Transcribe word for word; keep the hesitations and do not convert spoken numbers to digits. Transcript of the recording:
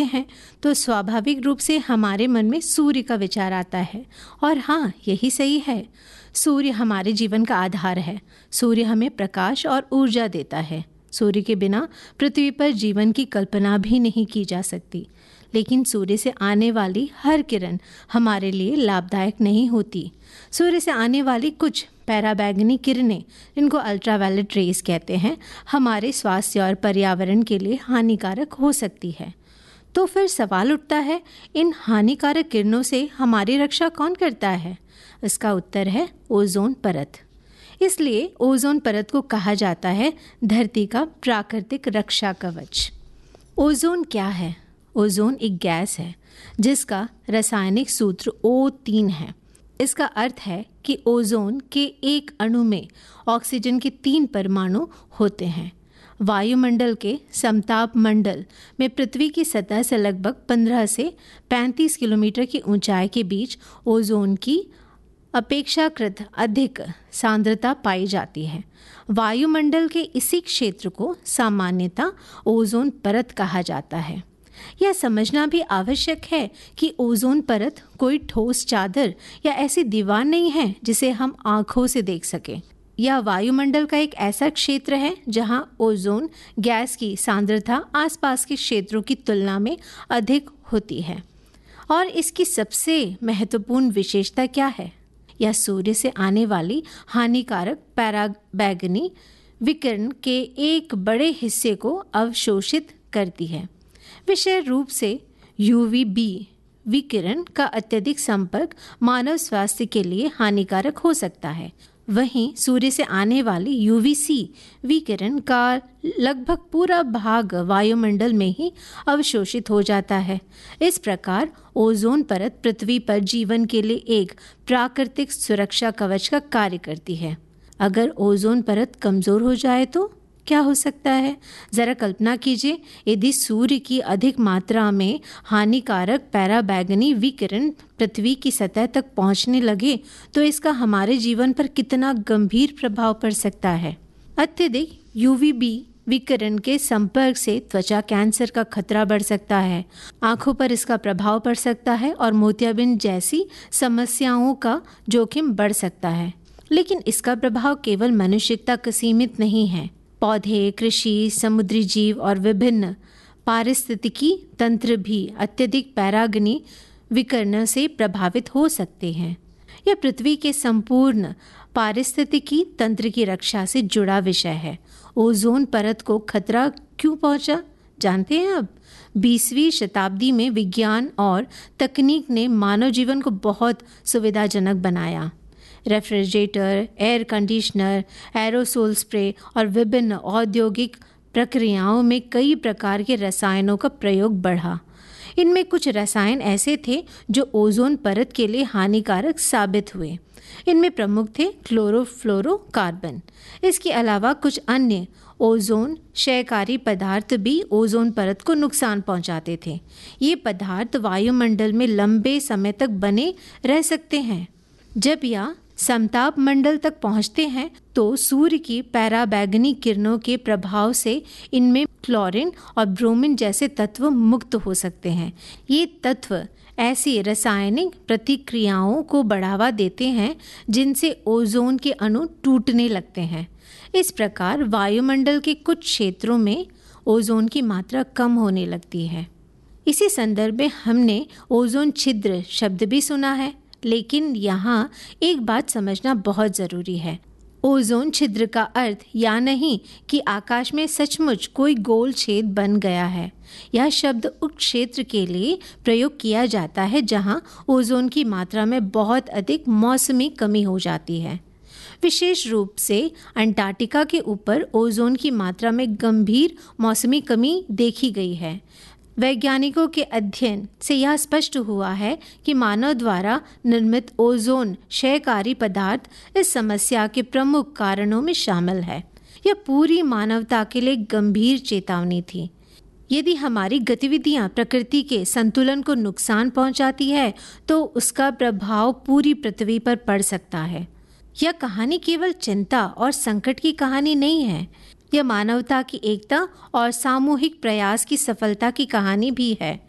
सोचते हैं तो स्वाभाविक रूप से हमारे मन में सूर्य का विचार आता है। और हाँ, यही सही है। सूर्य हमारे जीवन का आधार है। सूर्य हमें प्रकाश और ऊर्जा देता है। सूर्य के बिना पृथ्वी पर जीवन की कल्पना भी नहीं की जा सकती। लेकिन सूर्य से आने वाली हर किरण हमारे लिए लाभदायक नहीं होती। सूर्य से आने वाली कुछ पैराबैंगनी किरणें, जिनको अल्ट्रावायलेट रेज कहते हैं, हमारे स्वास्थ्य और पर्यावरण के लिए हानिकारक हो सकती है। तो फिर सवाल उठता है, इन हानिकारक किरणों से हमारी रक्षा कौन करता है? इसका उत्तर है ओजोन परत। इसलिए ओजोन परत को कहा जाता है धरती का प्राकृतिक रक्षा कवच। ओजोन क्या है? ओजोन एक गैस है जिसका रासायनिक सूत्र ओ तीन है। इसका अर्थ है कि ओजोन के एक अणु में ऑक्सीजन के तीन परमाणु होते हैं। वायुमंडल के समताप मंडल में पृथ्वी की सतह से लगभग पंद्रह से पैंतीस किलोमीटर की ऊंचाई के बीच ओजोन की अपेक्षाकृत अधिक सांद्रता पाई जाती है। वायुमंडल के इसी क्षेत्र को सामान्यतः ओजोन परत कहा जाता है। यह समझना भी आवश्यक है कि ओजोन परत कोई ठोस चादर या ऐसी दीवार नहीं है जिसे हम आंखों से देख सकें। यह वायुमंडल का एक ऐसा क्षेत्र है जहां ओजोन गैस की सांद्रता आसपास के क्षेत्रों की तुलना में अधिक होती है। और इसकी सबसे महत्वपूर्ण विशेषता क्या है? यह सूर्य से आने वाली हानिकारक पैराबैंगनी विकिरण के एक बड़े हिस्से को अवशोषित करती है। विशेष रूप से यूवी बी विकिरण का अत्यधिक संपर्क मानव स्वास्थ्य के लिए हानिकारक हो सकता है। वहीं सूर्य से आने वाली यूवी सी विकिरण का लगभग पूरा भाग वायुमंडल में ही अवशोषित हो जाता है। इस प्रकार ओजोन परत पृथ्वी पर जीवन के लिए एक प्राकृतिक सुरक्षा कवच का कार्य करती है। अगर ओजोन परत कमजोर हो जाए तो क्या हो सकता है? जरा कल्पना कीजिए, यदि सूर्य की अधिक मात्रा में हानिकारक पैराबैंगनी विकिरण पृथ्वी की सतह तक पहुंचने लगे तो इसका हमारे जीवन पर कितना गंभीर प्रभाव पड़ सकता है। अत्यधिक यूवी बी विकिरण के संपर्क से त्वचा कैंसर का खतरा बढ़ सकता है, आंखों पर इसका प्रभाव पड़ सकता है और मोतियाबिंद जैसी समस्याओं का जोखिम बढ़ सकता है। लेकिन इसका प्रभाव केवल मनुष्य तक सीमित नहीं है। पौधे, कृषि, समुद्री जीव और विभिन्न पारिस्थितिकी तंत्र भी अत्यधिक पैराबैंगनी विकिरण से प्रभावित हो सकते हैं। यह पृथ्वी के संपूर्ण पारिस्थितिकी तंत्र की रक्षा से जुड़ा विषय है। ओजोन परत को खतरा क्यों पहुंचा, जानते हैं अब? बीसवीं शताब्दी में विज्ञान और तकनीक ने मानव जीवन को बहुत सुविधाजनक बनाया। Refrigerator, air conditioner, aerosol spray और विभिन्न औद्योगिक प्रक्रियाओं में कई प्रकार के रसायनों का प्रयोग बढ़ा। इनमें कुछ रसायन ऐसे थे जो ओजोन परत के लिए हानिकारक साबित हुए। इनमें प्रमुख थे क्लोरोफ्लोरोकार्बन। इसके अलावा कुछ अन्य ओजोन क्षयकारी पदार्थ भी ओजोन परत को नुकसान पहुंचाते थे। ये पदार्थ वायुमंडल में लंबे समय तक बने रह सकते हैं। जब यह समताप मंडल तक पहुंचते हैं तो सूर्य की पैराबैंगनी किरणों के प्रभाव से इनमें क्लोरीन और ब्रोमीन जैसे तत्व मुक्त हो सकते हैं। ये तत्व ऐसी रासायनिक प्रतिक्रियाओं को बढ़ावा देते हैं जिनसे ओजोन के अणु टूटने लगते हैं। इस प्रकार वायुमंडल के कुछ क्षेत्रों में ओजोन की मात्रा कम होने लगती है। इसी संदर्भ में हमने ओजोन छिद्र शब्द भी सुना है, लेकिन यहाँ एक बात समझना बहुत ज़रूरी है। ओजोन छिद्र का अर्थ यह नहीं कि आकाश में सचमुच कोई गोल छेद बन गया है। यह शब्द उस क्षेत्र के लिए प्रयोग किया जाता है जहाँ ओजोन की मात्रा में बहुत अधिक मौसमी कमी हो जाती है। विशेष रूप से अंटार्कटिका के ऊपर ओजोन की मात्रा में गंभीर मौसमी कमी देखी गई है। वैज्ञानिकों के अध्ययन से यह स्पष्ट हुआ है कि मानव द्वारा निर्मित ओजोन क्षयकारी पदार्थ इस समस्या के प्रमुख कारणों में शामिल है। यह पूरी मानवता के लिए गंभीर चेतावनी थी। यदि हमारी गतिविधियां प्रकृति के संतुलन को नुकसान पहुंचाती है तो उसका प्रभाव पूरी पृथ्वी पर पड़ सकता है। यह कहानी केवल चिंता और संकट की कहानी नहीं है, यह मानवता की एकता और सामूहिक प्रयास की सफलता की कहानी भी है।